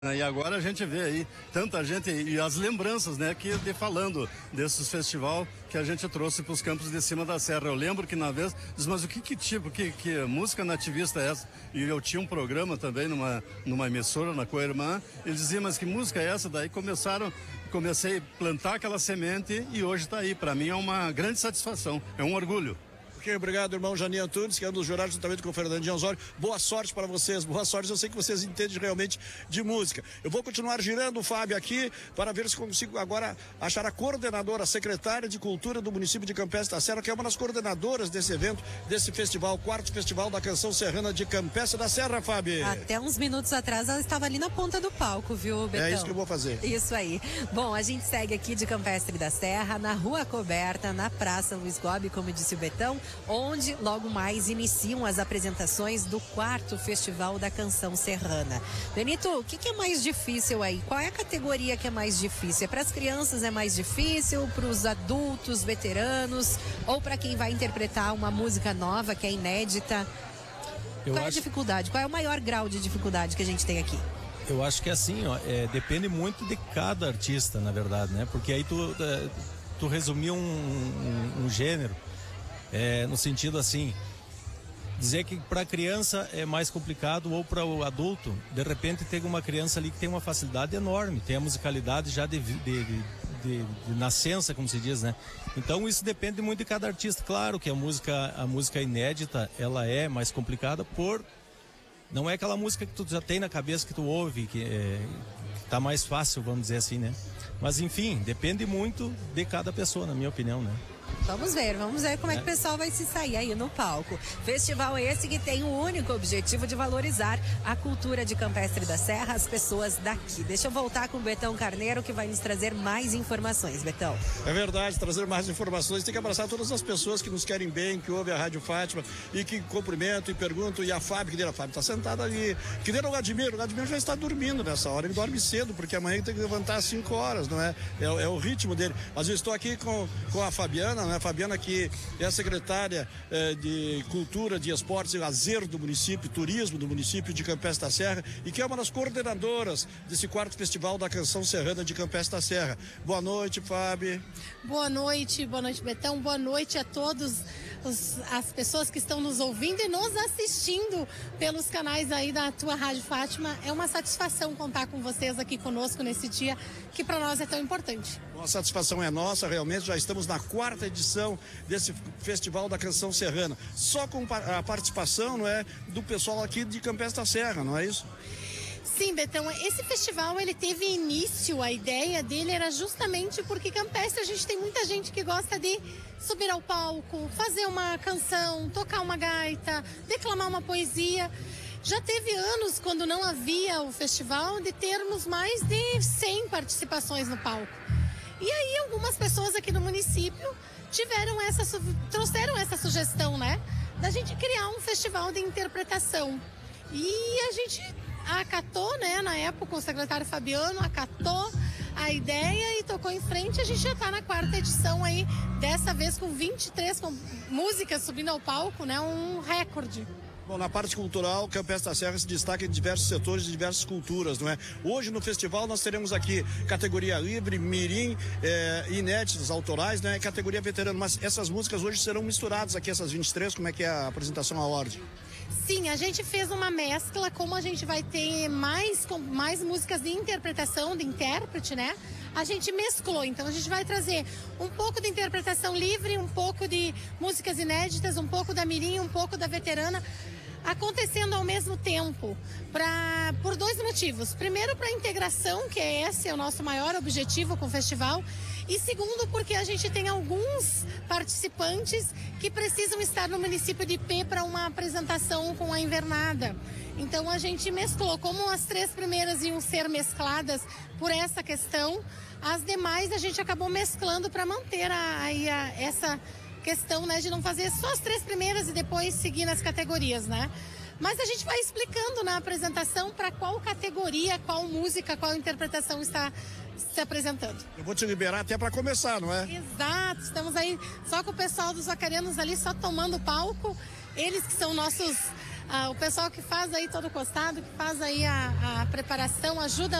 E agora a gente vê aí tanta gente e as lembranças, né, que falando desses festival que a gente trouxe para os campos de cima da serra. Eu lembro que na vez, diz, mas o que tipo, que música nativista é essa? E eu tinha um programa também numa emissora, na Coirmã, eles diziam, mas que música é essa? Daí comecei a plantar aquela semente e hoje está aí. Para mim é uma grande satisfação, é um orgulho. Ok, obrigado, irmão Janinho Antunes, que é um dos jurados juntamente com o Fernandinho Osório. Boa sorte para vocês, boa sorte. Eu sei que vocês entendem realmente de música. Eu vou continuar girando o Fábio aqui para ver se consigo agora achar a coordenadora, a secretária de Cultura do município de Campestre da Serra, que é uma das coordenadoras desse evento, desse festival, quarto festival da canção serrana de Campestre da Serra, Fábio. Até uns minutos atrás ela estava ali na ponta do palco, viu, Betão? É isso que eu vou fazer. Isso aí. Bom, a gente segue aqui de Campestre da Serra, na Rua Coberta, na Praça Luiz Gobi, como disse o Betão, onde logo mais iniciam as apresentações do quarto Festival da Canção Serrana. Benito, o que é mais difícil aí? Qual é a categoria que é mais difícil? É para as crianças é mais difícil, para os adultos, veteranos, ou para quem vai interpretar uma música nova que é inédita? Qual é a dificuldade? Qual é o maior grau de dificuldade que a gente tem aqui? Eu acho que é assim, ó, depende muito de cada artista, na verdade, né? Porque aí tu resumiu um gênero, no sentido assim, dizer que para a criança é mais complicado ou para o adulto, de repente tem uma criança ali que tem uma facilidade enorme, tem a musicalidade já de nascença, como se diz, né? Então isso depende muito de cada artista. Claro que a música inédita, ela é mais complicada não é aquela música que tu já tem na cabeça, que tu ouve, que tá mais fácil, vamos dizer assim, né? Mas enfim, depende muito de cada pessoa, na minha opinião, né? Vamos ver como é que o pessoal vai se sair aí no palco. Festival esse que tem o único objetivo de valorizar a cultura de Campestre da Serra, as pessoas daqui. Deixa eu voltar com o Betão Carneiro, que vai nos trazer mais informações, Betão. É verdade, trazer mais informações. Tem que abraçar todas as pessoas que nos querem bem, que ouvem a Rádio Fátima e que cumprimentam e perguntam. E a Fábio, a Fábio está sentada ali. Que nem o Admiro já está dormindo nessa hora. Ele dorme cedo, porque amanhã ele tem que levantar às 5 horas, não é? É o ritmo dele. Mas eu estou aqui com a Fabiana, né? A Fabiana, que é a secretária de Cultura, de Esportes e Lazer do município, Turismo do município de Campestre da Serra, e que é uma das coordenadoras desse quarto Festival da Canção Serrana de Campestre da Serra. Boa noite, Fábio. Boa noite, Betão. Boa noite a todos as pessoas que estão nos ouvindo e nos assistindo pelos canais aí da tua Rádio Fátima. É uma satisfação contar com vocês aqui conosco nesse dia que para nós é tão importante. A satisfação é nossa, realmente. Já estamos na 4ª edição desse Festival da Canção Serrana, só com a participação, não é, do pessoal aqui de Campestre da Serra, não é isso? Sim, Betão, esse festival ele teve início, a ideia dele era justamente porque Campestre a gente tem muita gente que gosta de subir ao palco, fazer uma canção, tocar uma gaita, declamar uma poesia. Já teve anos, quando não havia o festival, de termos mais de 100 participações no palco. E aí algumas pessoas aqui no município trouxeram essa sugestão, né? Da gente criar um festival de interpretação. E a gente acatou, né? Na época o secretário Fabiano acatou a ideia e tocou em frente. A gente já está na 4ª edição aí, dessa vez com 23 músicas subindo ao palco, né? Um recorde. Bom, na parte cultural, Campestre da Serra se destaca em diversos setores e diversas culturas, não é? Hoje no festival nós teremos aqui categoria livre, mirim, inéditos, autorais, né? Categoria veterano, mas essas músicas hoje serão misturadas aqui, essas 23, como é que é a apresentação à ordem? Sim, a gente fez uma mescla, como a gente vai ter mais músicas de interpretação, de intérprete, né? A gente mesclou, então a gente vai trazer um pouco de interpretação livre, um pouco de músicas inéditas, um pouco da mirim, um pouco da veterana, acontecendo ao mesmo tempo, por 2 motivos. Primeiro, para a integração, que esse é o nosso maior objetivo com o festival, e segundo, porque a gente tem alguns participantes que precisam estar no município de Ipê para uma apresentação com a invernada. Então a gente mesclou, como as 3 primeiras iam ser mescladas por essa questão, as demais a gente acabou mesclando para manter essa questão, né, de não fazer só as 3 primeiras e depois seguir nas categorias, né? Mas a gente vai explicando na apresentação para qual categoria, qual música, qual interpretação está se apresentando. Eu vou te liberar até para começar, não é? Exato, estamos aí só com o pessoal dos acarianos ali só tomando palco, eles que são nossos o pessoal que faz aí todo o costado, que faz aí a preparação, ajuda